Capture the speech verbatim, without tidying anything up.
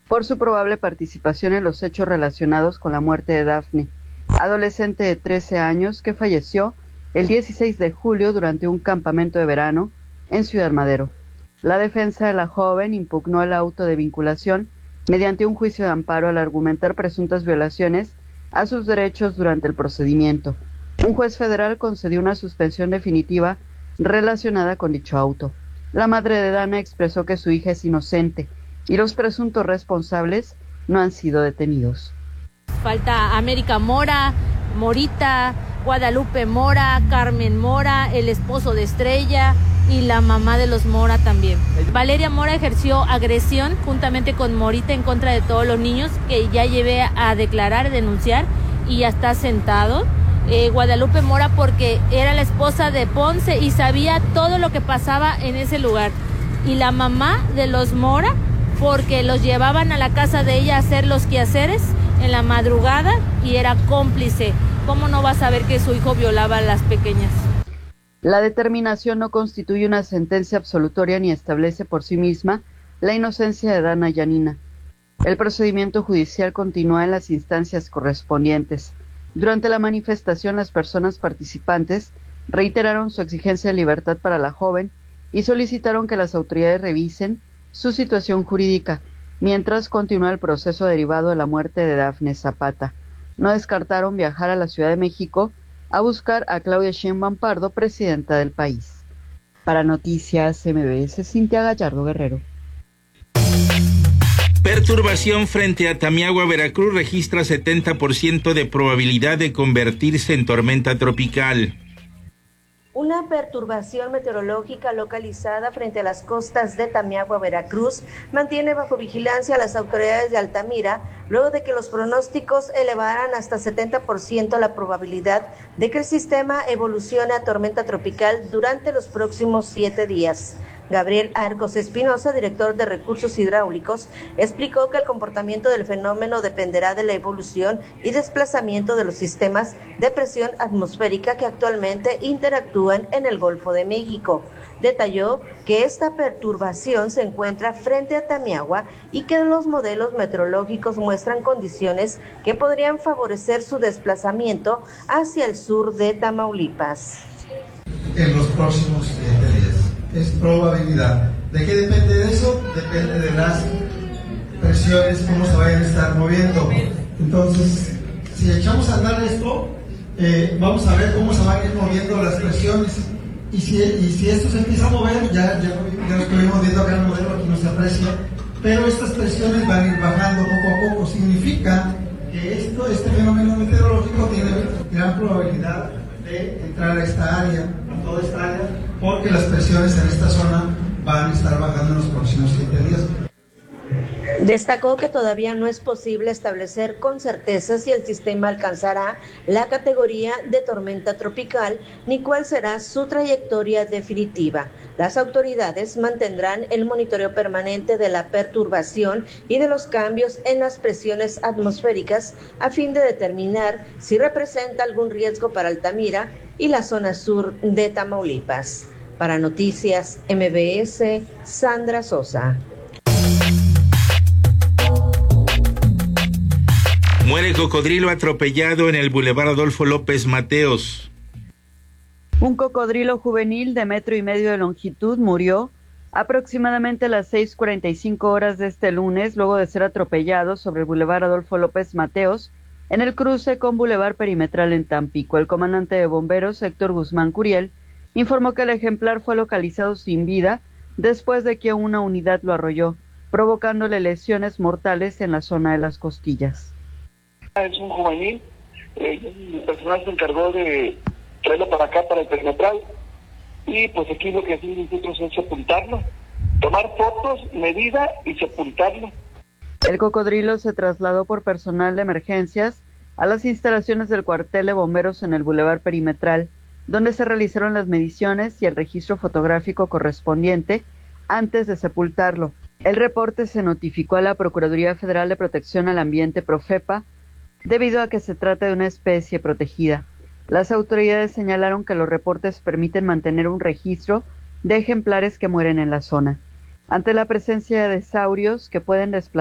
por su probable participación en los hechos relacionados con la muerte de Dafne, adolescente de trece años que falleció el dieciséis de julio durante un campamento de verano en Ciudad Madero. La defensa de la joven impugnó el auto de vinculación mediante un juicio de amparo al argumentar presuntas violaciones a sus derechos durante el procedimiento. Un juez federal concedió una suspensión definitiva relacionada con dicho auto. La madre de Dana expresó que su hija es inocente y los presuntos responsables no han sido detenidos. Falta América Mora, Morita, Guadalupe Mora, Carmen Mora, el esposo de Estrella y la mamá de los Mora también. Valeria Mora ejerció agresión juntamente con Morita en contra de todos los niños, que ya llevé a declarar, a denunciar, y ya está sentado. Eh, Guadalupe Mora porque era la esposa de Ponce y sabía todo lo que pasaba en ese lugar. Y la mamá de los Mora porque los llevaban a la casa de ella a hacer los quehaceres en la madrugada y era cómplice. ¿Cómo no va a saber que su hijo violaba a las pequeñas? La determinación no constituye una sentencia absolutoria ni establece por sí misma la inocencia de Dana Yanina. El procedimiento judicial continúa en las instancias correspondientes. Durante la manifestación, las personas participantes reiteraron su exigencia de libertad para la joven y solicitaron que las autoridades revisen su situación jurídica, mientras continúa el proceso derivado de la muerte de Dafne Zapata. No descartaron viajar a la Ciudad de México a buscar a Claudia Sheinbaum Pardo, presidenta del país. Para Noticias M B S, Cintia Gallardo Guerrero. Perturbación frente a Tamiahua, Veracruz, registra setenta por ciento de probabilidad de convertirse en tormenta tropical. Una perturbación meteorológica localizada frente a las costas de Tamiahua, Veracruz, mantiene bajo vigilancia a las autoridades de Altamira, luego de que los pronósticos elevaran hasta setenta por ciento la probabilidad de que el sistema evolucione a tormenta tropical durante los próximos siete días. Gabriel Arcos Espinosa, director de Recursos Hidráulicos, explicó que el comportamiento del fenómeno dependerá de la evolución y desplazamiento de los sistemas de presión atmosférica que actualmente interactúan en el Golfo de México. Detalló que esta perturbación se encuentra frente a Tamiahua y que los modelos meteorológicos muestran condiciones que podrían favorecer su desplazamiento hacia el sur de Tamaulipas. En los próximos siete días. Es probabilidad. ¿De qué depende de eso? Depende de las presiones, cómo se vayan a estar moviendo. Entonces, si echamos a andar esto, eh, vamos a ver cómo se van a ir moviendo las presiones. Y si, y si esto se empieza a mover, ya, ya, ya lo estuvimos viendo acá en el modelo, aquí no se aprecia, pero estas presiones van a ir bajando poco a poco. Significa que esto, este fenómeno meteorológico tiene gran probabilidad de entrar a esta área, a toda esta área, porque las presiones en esta zona van a estar bajando en los próximos siete días. Destacó que todavía no es posible establecer con certeza si el sistema alcanzará la categoría de tormenta tropical ni cuál será su trayectoria definitiva. Las autoridades mantendrán el monitoreo permanente de la perturbación y de los cambios en las presiones atmosféricas a fin de determinar si representa algún riesgo para Altamira y la zona sur de Tamaulipas. Para Noticias M B S, Sandra Sosa. Muere cocodrilo atropellado en el Boulevard Adolfo López Mateos. Un cocodrilo juvenil de metro y medio de longitud murió aproximadamente a las seis cuarenta y cinco horas de este lunes, luego de ser atropellado sobre el Boulevard Adolfo López Mateos, en el cruce con Boulevard Perimetral en Tampico. El comandante de bomberos, Héctor Guzmán Curiel, informó que el ejemplar fue localizado sin vida después de que una unidad lo arrolló, provocándole lesiones mortales en la zona de las costillas. Es un juvenil, eh, el personal se encargó de traerlo para acá, para el perimetral, y pues aquí lo que hacemos nosotros es sepultarlo, tomar fotos, medida y sepultarlo. El cocodrilo se trasladó por personal de emergencias a las instalaciones del cuartel de bomberos en el Boulevard Perimetral, donde se realizaron las mediciones y el registro fotográfico correspondiente antes de sepultarlo. El reporte se notificó a la Procuraduría Federal de Protección al Ambiente, Profepa, debido a que se trata de una especie protegida. Las autoridades señalaron que los reportes permiten mantener un registro de ejemplares que mueren en la zona. Ante la presencia de saurios que pueden desplazar